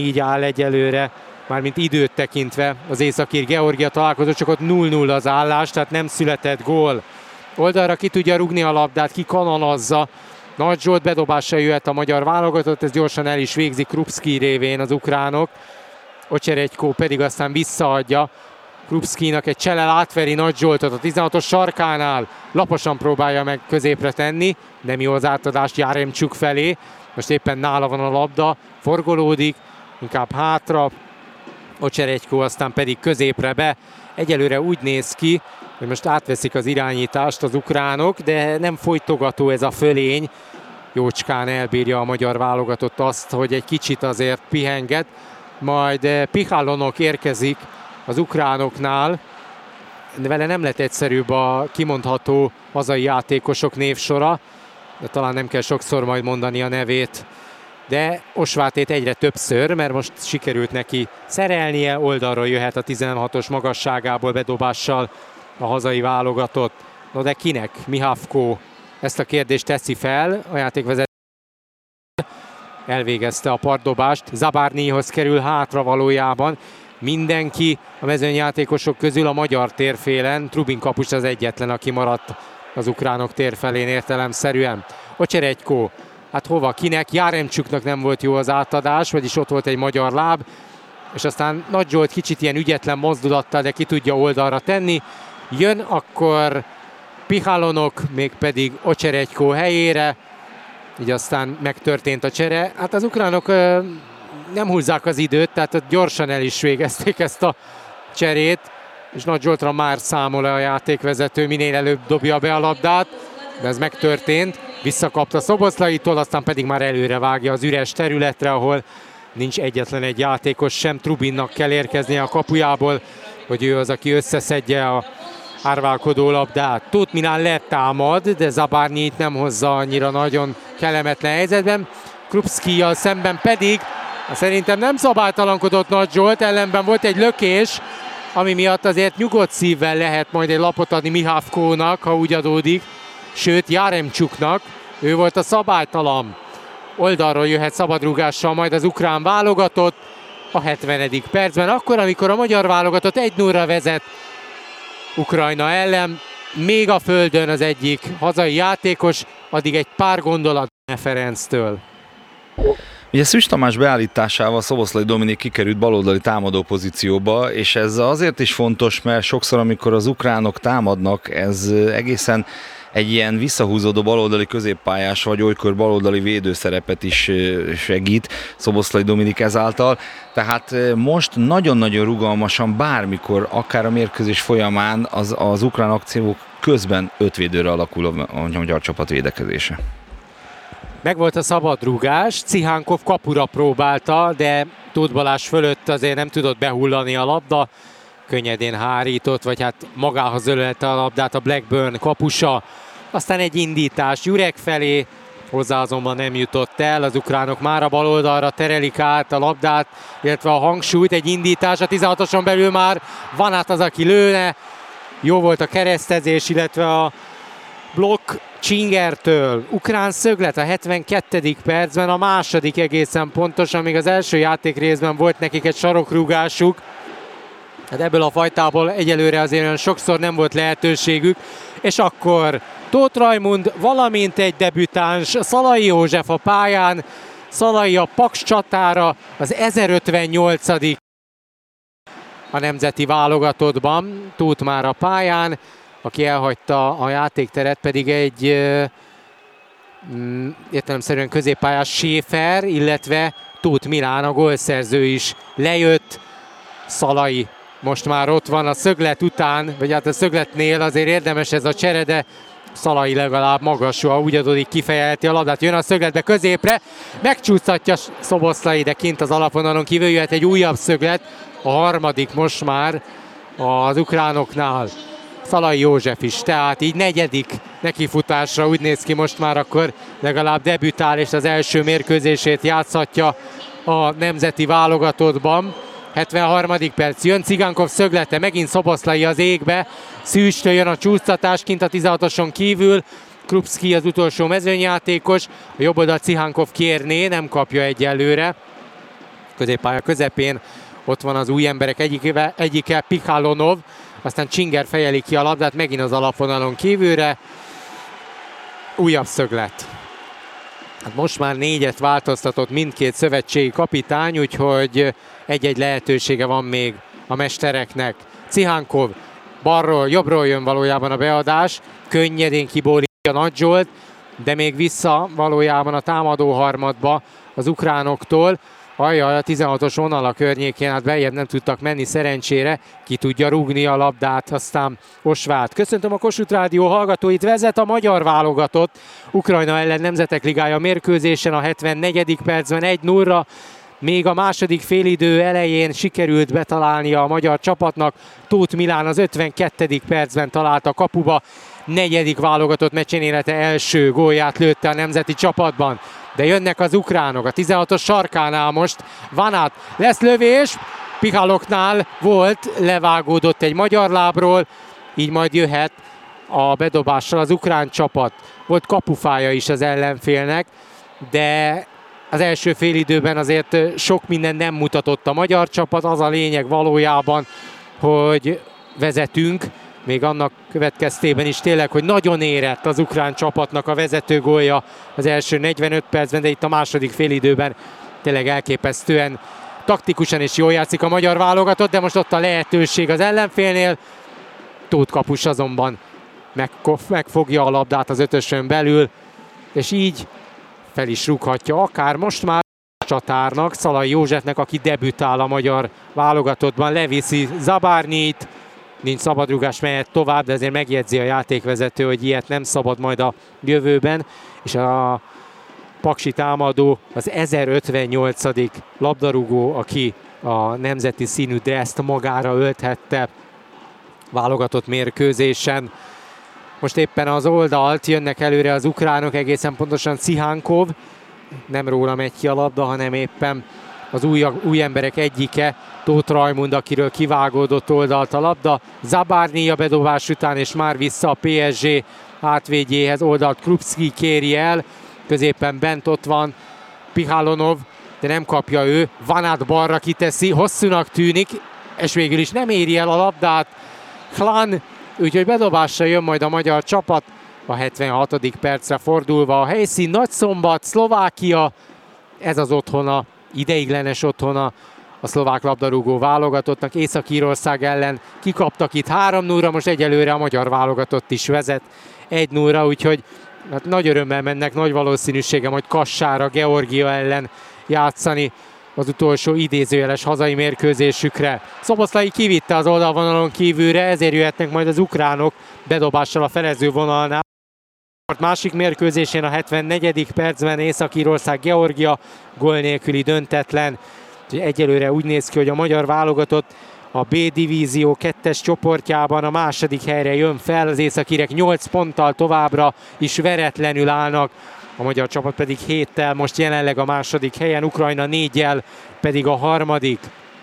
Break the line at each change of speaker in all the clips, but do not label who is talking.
így áll egyelőre, mármint időt tekintve az Északír-Georgia találkozó, csak ott 0-0 az állás, tehát nem született gól. Oldalra ki tudja rugni a labdát, ki kanonazza. Nagy Zsolt bedobása jöhet a magyar válogatott, ez gyorsan el is végzi Krupski révén az ukránok. Ocseredjko pedig aztán visszaadja Krupskinak, egy cselel átveri Nagy Zsoltot a 16-os sarkánál. Laposan próbálja meg középre tenni, nem jó az átadást Jaremcsuk felé. Most éppen nála van a labda, forgolódik, inkább hátra. Ocseredjko aztán pedig középre be. Egyelőre úgy néz ki, hogy most átveszik az irányítást az ukránok, de nem folytogató ez a fölény. Jócskán elbírja a magyar válogatott azt, hogy egy kicsit azért pihenget. Majd Pihálonok érkezik az ukránoknál. Vele nem lett egyszerűbb a kimondható hazai játékosok névsora, de talán nem kell sokszor majd mondani a nevét. De Osvátét egyre többször, mert most sikerült neki szerelnie, oldalról jöhet a 16-os magasságából bedobással a hazai válogatott. No de kinek? Mihavko ezt a kérdést teszi fel, a játékvezető elvégezte a partdobást, Zabárnyihoz kerül hátra valójában. Mindenki a mezőnyjátékosok közül a magyar térfélen, Trubin kapus az egyetlen, aki maradt az ukránok térfelén értelemszerűen. Ocseredjko, hát hova, kinek? Jaremcsuknak nem volt jó az átadás, vagyis ott volt egy magyar láb, és aztán Nagy Zsolt kicsit ilyen ügyetlen mozdulattal, de ki tudja oldalra tenni. Jön akkor Pihálonok, mégpedig Ocseredjko helyére, így aztán megtörtént a csere. Hát az ukránok nem húzzák az időt, tehát ott gyorsan el is végezték ezt a cserét, és Nagy Zsoltra már számol a játékvezető, minél előbb dobja be a labdát, de ez megtörtént. Visszakapta Szoboszlaitól, aztán pedig már előre vágja az üres területre, ahol nincs egyetlen egy játékos sem. Trubinnak kell érkeznie a kapujából, hogy ő az, aki összeszedje a árválkodó labdát. Tóth Milán letámad, de Zabárnyit nem hozza annyira nagyon kellemetlen helyzetben. Krupskijjal szemben pedig szerintem nem szabálytalankodott Nagy Zsolt, ellenben volt egy lökés, ami miatt azért nyugodt szívvel lehet majd egy lapot adni Mihavkónak, ha úgy adódik, sőt Jaremcsuknak, ő volt a szabálytalan. Oldalról jöhet szabadrúgással majd az ukrán válogatott a 70. percben, akkor, amikor a magyar válogatott 1-0-ra vezet Ukrajna ellen, még a földön az egyik hazai játékos, addig egy pár gondolat Ferenctől.
Ugye Szűcs Tamás beállításával Szoboszlai Dominik kikerült baloldali támadó pozícióba, és ez azért is fontos, mert sokszor, amikor az ukránok támadnak, ez egészen egy ilyen visszahúzódó baloldali középpályás vagy olykor baloldali védőszerepet is segít Szoboszlai Dominik ezáltal. Tehát most nagyon-nagyon rugalmasan bármikor, akár a mérkőzés folyamán az ukrán akciók közben 5 védőre alakul a magyar csapat védekezése.
Megvolt a szabadrúgás, Cihánkov kapura próbálta, de Tóth Balázs fölött azért nem tudott behullani a labda. Könnyedén hárított, vagy hát magához ölelte a labdát a Blackburn kapusa. Aztán egy indítás Jurek felé, hozzá azonban nem jutott el. Az ukránok már a bal oldalra terelik át a labdát, illetve a hangsúlyt. Egy indítás, a 16-oson belül már van át az, aki lőne. Jó volt a keresztezés, illetve a blokk Csingertől. Ukrán szöglet a 72. percben, a második egészen pontosan, még az első játék részben volt nekik egy sarokrúgásuk. Hát ebből a fajtából egyelőre azért olyan sokszor nem volt lehetőségük, és akkor Tóth Rajmund, valamint egy debütáns, Szalai József a pályán, Szalai a Paks csatára, az 1058. a nemzeti válogatottban, Tóth már a pályán, aki elhagyta a játékteret, pedig egy értelemszerűen középpályás Schäfer, illetve Tóth Milán, a gólszerző is lejött. Szalai most már ott van a szöglet után, vagy hát a szögletnél azért érdemes ez a csere, de Szalai legalább magasra, úgy adódik, kifejelheti a labdát, jön a szögletbe középre, megcsúsztatja Szoboszlai, de kint az alapvonalon kívül jöhet egy újabb szöglet, a harmadik most már az ukránoknál. Szalai József is, tehát így negyedik nekifutásra úgy néz ki most már, akkor legalább debütál, és az első mérkőzését játszhatja a nemzeti válogatottban. 73. perc, jön Cigánkov szöglete, megint Szoboszlai az égbe, Szűcstől jön a csúsztatás kint a 16-oson kívül, Krupski az utolsó mezőnyjátékos, a jobb oldal Cihánkov kérné, nem kapja egyelőre. középpálya közepén ott van az új emberek egyike Pikhalonov, aztán Csinger fejeli ki a labdát, megint az alapvonalon kívülre. Újabb szöglet. Hát most már 4-et változtatott mindkét szövetségi kapitány, úgyhogy egy-egy lehetősége van még a mestereknek. Cihankov balról, jobbról jön valójában a beadás, könnyedén kibólítja Nagy Zsolt, de még vissza valójában a támadó harmadba az ukránoktól. Ajjaj, a 16-os vonal a környékén, hát beljebb nem tudtak menni szerencsére, ki tudja rúgni a labdát, aztán Osváth. Köszöntöm a Kossuth Rádió hallgatóit, vezet a magyar válogatott Ukrajna ellen Nemzetek Ligája mérkőzésen a 74. percben 1-0-ra. Még a második félidő elején sikerült betalálnia a magyar csapatnak. Tóth Milán az 52. percben talált a kapuba. 4. válogatott meccsén élete első gólját lőtte a nemzeti csapatban. De jönnek az ukránok, a 16-os sarkánál most Vanat, lesz lövés, Pihaloknál volt, levágódott egy magyar lábról, így majd jöhet a bedobással az ukrán csapat. Volt kapufája is az ellenfélnek, de az első félidőben azért sok minden nem mutatott a magyar csapat, az a lényeg valójában, hogy vezetünk, még annak következtében is tényleg, hogy nagyon érett az ukrán csapatnak a vezető gólja az első 45 percben, de itt a második félidőben tényleg elképesztően taktikusan és jól játszik a magyar válogatott, de most ott a lehetőség az ellenfélnél. Tóth kapus azonban megfogja a labdát az ötösön belül, és így fel is rúghatja akár most már csatárnak, Szalai Józsefnek, aki debütál a magyar válogatottban, leviszi Zabarnyit. Nincs szabadrugás, mehet tovább, de azért megjegyzi a játékvezető, hogy ilyet nem szabad majd a jövőben. És a paksi támadó az 1058. labdarúgó, aki a nemzeti színű dreszt magára ölthette válogatott mérkőzésen. Most éppen az oldalt jönnek előre az ukránok, egészen pontosan Cihankov. Nem róla megy ki a labda, hanem éppen az új emberek egyike, Tóth Rajmund, akiről kivágódott oldalt a labda. Zabarnyi a bedobás után, és már vissza a PSG hátvédjéhez, oldalt Krupski kéri el, középen bent ott van Pikhalonov, de nem kapja ő. Vanat balra kiteszi, hosszúnak tűnik, és végül is nem éri el a labdát Klan, úgyhogy bedobásra jön majd a magyar csapat. A 76. percre fordulva a helyszín Nagyszombat, Szlovákia, ez az otthona, ideiglenes otthona a szlovák labdarúgó válogatottnak. Észak-Írország ellen kikaptak itt 3-0-ra, most egyelőre a magyar válogatott is vezet 1-0-ra, úgyhogy hát nagy örömmel mennek nagy valószínűsége majd Kassára, Georgia ellen játszani az utolsó idézőjeles hazai mérkőzésükre. Szoboszlai kivitte az oldalvonalon kívülre, ezért jöhetnek majd az ukránok bedobással a felező vonalnál. Másik mérkőzésén a 74. percben Észak-Írország Georgia gól nélküli döntetlen. Egyelőre úgy néz ki, hogy a magyar válogatott a B divízió 2-es csoportjában a második helyre jön fel, az északírek 8 ponttal továbbra is veretlenül állnak, a magyar csapat pedig 7-tel most jelenleg a második helyen, Ukrajna 4-jel pedig a harmadik.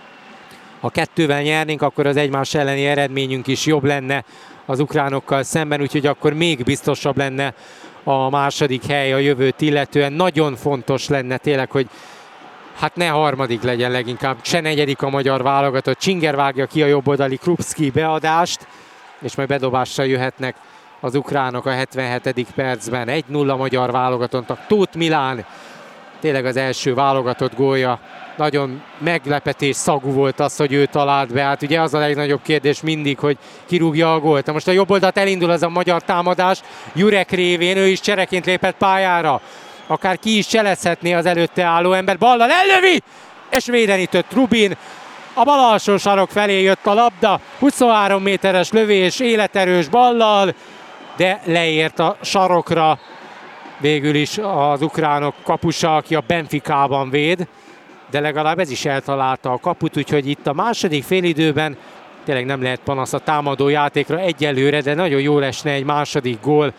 Ha 2-vel nyernénk, akkor az egymás elleni eredményünk is jobb lenne az ukránokkal szemben, úgyhogy akkor még biztosabb lenne a második hely a jövőt illetően. Nagyon fontos lenne tényleg, hogy hát ne harmadik legyen leginkább, se negyedik a magyar válogatott. Csinger vágja ki a jobboldali Krupski beadást, és majd bedobással jöhetnek az ukránok a 77. percben. 1-0 magyar válogatottnak. Tóth Milán tényleg az első válogatott gólja. Nagyon meglepetés szagú volt az, hogy ő talált be. Hát ugye az a legnagyobb kérdés mindig, hogy kirúgja a gólt. Most a jobb oldalt elindul az a magyar támadás. Jurek révén, ő is csereként lépett pályára. Akár ki is cselezhetné az előtte álló ember. Ballal ellövi! És védenített Rubin. A bal alsó sarok felé jött a labda. 23 méteres lövés, életerős ballal, de leért a sarokra. Végül is az ukránok kapusa, aki a Benficában véd, de legalább ez is eltalálta a kaput, úgyhogy itt a második félidőben tényleg nem lehet panasz a támadó játékra egyelőre, de nagyon jól esne egy második gól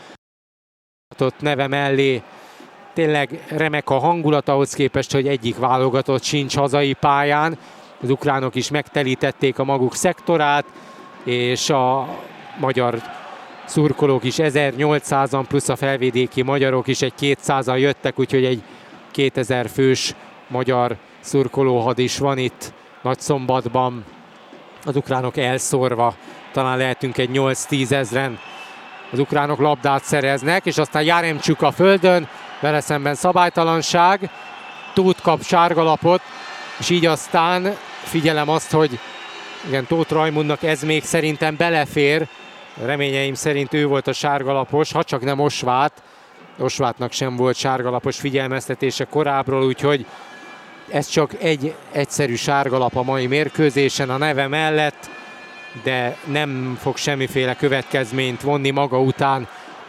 neve mellé. Tényleg remek a hangulat ahhoz képest, hogy egyik válogatott sincs hazai pályán. Az ukránok is megtelítették a maguk szektorát, és a magyar szurkolók is 1800-an, plusz a felvidéki magyarok is egy 200-an jöttek, úgyhogy egy 2000 fős magyar szurkolóhad is van itt Nagyszombatban. Az ukránok elszórva, talán lehetünk egy 8-10 ezren. Az ukránok labdát szereznek, és aztán Jaremcsuk a földön, vele szemben szabálytalanság, Tóth kap sárgalapot, és így aztán figyelem azt, hogy igen, Tóth Rajmundnak ez még szerintem belefér. Reményeim szerint ő volt a sárgalapos, ha csak nem Osváth. Osváthnak sem volt sárgalapos figyelmeztetése korábbról, úgyhogy ez csak egy egyszerű sárgalap a mai mérkőzésen a neve mellett, de nem fog semmiféle következményt vonni maga után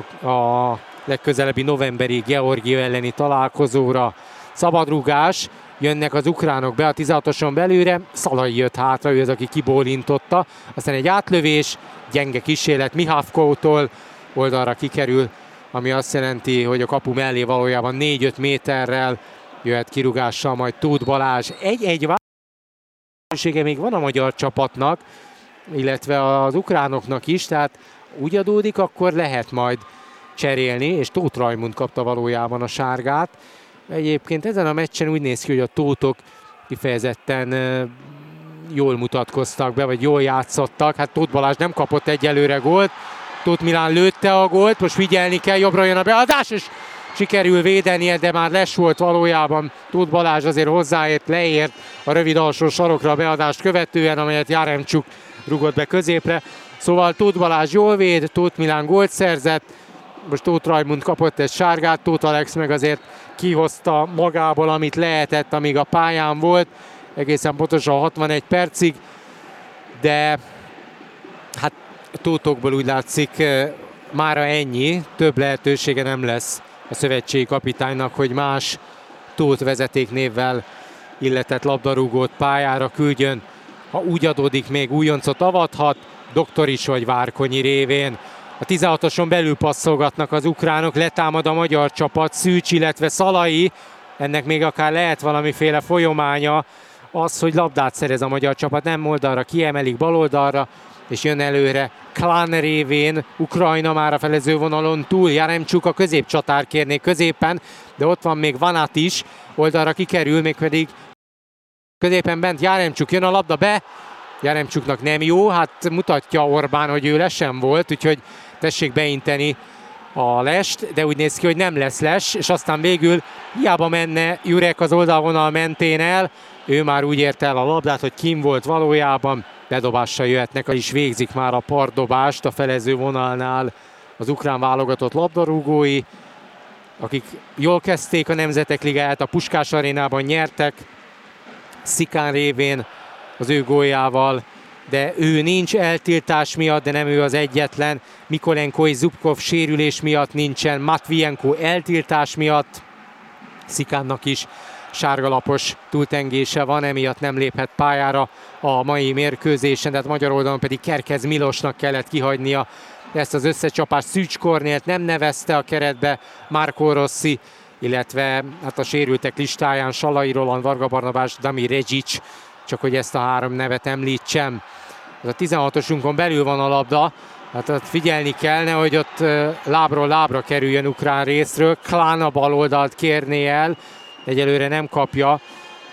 a legközelebbi novemberi Georgia elleni találkozóra. Szabadrúgás, jönnek az ukránok be a 16-oson belőle, Szalai jött hátra, ő az, aki kibólintotta, aztán egy átlövés, gyenge kísérlet Mihávkótól, oldalra kikerül, ami azt jelenti, hogy a kapu mellé valójában 4-5 méterrel jöhet kirúgással majd Tóth Balázs. Egy lehetősége még van a magyar csapatnak, illetve az ukránoknak is, tehát úgy adódik, akkor lehet majd cserélni, és Tóth Rajmund kapta valójában a sárgát. Egyébként ezen a meccsen úgy néz ki, hogy a tótok kifejezetten jól mutatkoztak be, vagy jól játszottak. Hát Tóth Balázs nem kapott egyelőre gólt, Tóth Milán lőtte a gólt, most figyelni kell, jobbra jön a beadás, és sikerül védenie, de már les volt valójában. Tóth Balázs azért hozzáért, leért a rövid alsó sarokra a beadást követően, amelyet Jaremcsuk rugott be középre. Szóval Tóth Balázs jól véd, Tóth Milán gólt szerzett, most Tóth Rajmund kapott egy sárgát, Tóth Alex meg azért kihozta magából, amit lehetett, amíg a pályán volt, egészen pontosan 61 percig, de hát Tóthokból úgy látszik mára ennyi, több lehetősége nem lesz a szövetségi kapitánynak, hogy más Tóth vezetéknévvel illetett labdarúgót pályára küldjön. Ha úgy adódik, még újoncot avathat, Doktorics vagy Várkonyi révén. A 16-oson belül passzolgatnak az ukránok, letámad a magyar csapat, Szűcs, illetve Szalai, ennek még akár lehet valamiféle folyamánya, az, hogy labdát szerez a magyar csapat, nem oldalra, kiemelik bal oldalra, és jön előre Klan révén, Ukrajna már a felező vonalon túl, Jaremcsuk a középcsatár kérné középen, de ott van még Vanat is, oldalra kikerül, mégpedig középen bent Jaremcsuk, jön a labda be, Jaremcsuknak nem jó, hát mutatja Orbán, hogy ő lesen volt, úgyhogy tessék beinteni a lest, de úgy néz ki, hogy nem lesz les, és aztán végül hiába menne Jurek az oldalvonal mentén el, ő már úgy ért el a labdát, hogy kim volt valójában, bedobással jöhetnek, is végzik már a partdobást a felező vonalnál az ukrán válogatott labdarúgói, akik jól kezdték a Nemzetek Ligáját, a Puskás Arénában nyertek, Szikán révén az ő góljával, de ő nincs eltiltás miatt, de nem ő az egyetlen. Mikolenko és Zubkov sérülés miatt nincsen, Matvienko eltiltás miatt, Szikánnak is sárgalapos túltengése van, emiatt nem léphet pályára a mai mérkőzésen, tehát magyar oldalon pedig Kerkez Milosnak kellett kihagynia ezt az összecsapást. Szűcs Kornélt nem nevezte a keretbe Marco Rossi, illetve hát a sérültek listáján Salai Roland, Varga Barnabás, Dami Reggic, csak hogy ezt a három nevet említsem. Ez a 16-osunkon belül van a labda, hát figyelni kellene, hogy ott lábról lábra kerüljön ukrán részről. Klan a bal oldalt kérné el, egyelőre nem kapja,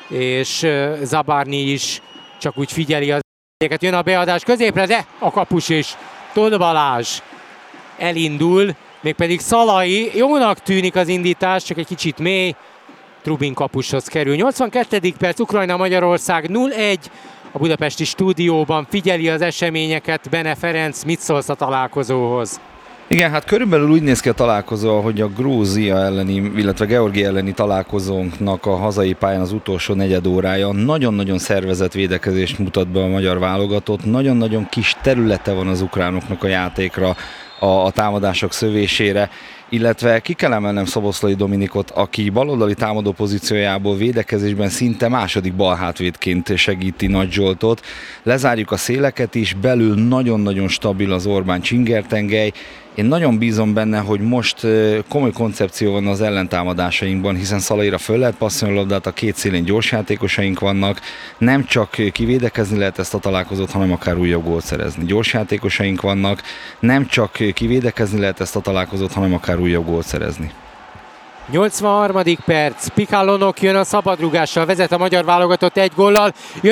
és Zabárnyi is csak úgy figyeli az egyeket. Jön a beadás középre, de a kapus is. Tóth Balázs elindul, mégpedig Szalai, jónak tűnik az indítás, csak egy kicsit mély, Trubin kapushoz kerül. 82. perc, Ukrajna-Magyarország 0-1, a budapesti stúdióban figyeli az eseményeket Bene Ferenc, mit szólsz a találkozóhoz?
Igen, hát körülbelül úgy néz ki a találkozó, hogy a Grúzia elleni, illetve Georgia elleni találkozónknak a hazai pályán az utolsó negyed órája nagyon-nagyon szervezett védekezést mutat be a magyar válogatott, nagyon-nagyon kis területe van az ukránoknak a játékra, a támadások szövésére, illetve ki kell emelnem Szoboszlai Dominikot, aki baloldali támadó pozíciójából védekezésben szinte második balhátvédként segíti Nagy Zsoltot. Lezárjuk a széleket is, belül nagyon-nagyon stabil az Orbán Csinger-tengely. Én nagyon bízom benne, hogy most komoly koncepció van az ellentámadásainkban, hiszen Szalaira föl lehet passzolni a labdát, a két szélén gyorsjátékosaink vannak, nem csak kivédekezni lehet ezt a találkozót, hanem akár újabb gólt szerezni. Gyorsjátékosaink vannak, nem csak kivédekezni lehet ezt a találkozót, hanem akár újabb gólt szerezni.
83. perc, Pikálonok jön a szabadrúgással, vezet a magyar válogatott 1 góllal.